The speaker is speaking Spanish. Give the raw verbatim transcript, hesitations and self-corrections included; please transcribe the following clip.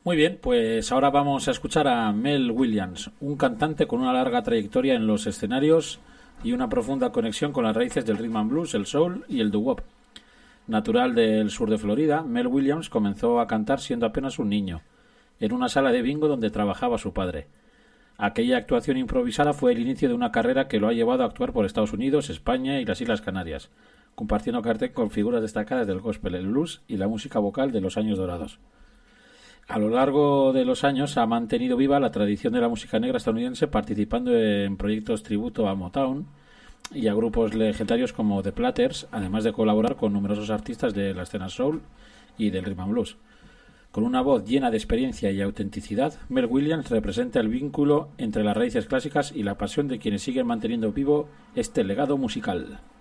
Muy bien, pues ahora vamos a escuchar a Mel Williams, un cantante con una larga trayectoria en los escenarios y una profunda conexión con las raíces del rhythm and blues, el soul y el doo-wop. Natural del sur de Florida, Mel Williams comenzó a cantar siendo apenas un niño, en una sala de bingo donde trabajaba su padre. Aquella actuación improvisada fue el inicio de una carrera que lo ha llevado a actuar por Estados Unidos, España y las Islas Canarias, compartiendo cartel con figuras destacadas del gospel, el blues y la música vocal de los años dorados. A lo largo de los años ha mantenido viva la tradición de la música negra estadounidense, participando en proyectos tributo a Motown y a grupos legendarios como The Platters, además de colaborar con numerosos artistas de la escena soul y del rhythm and blues. Con una voz llena de experiencia y autenticidad, Mel Williams representa el vínculo entre las raíces clásicas y la pasión de quienes siguen manteniendo vivo este legado musical.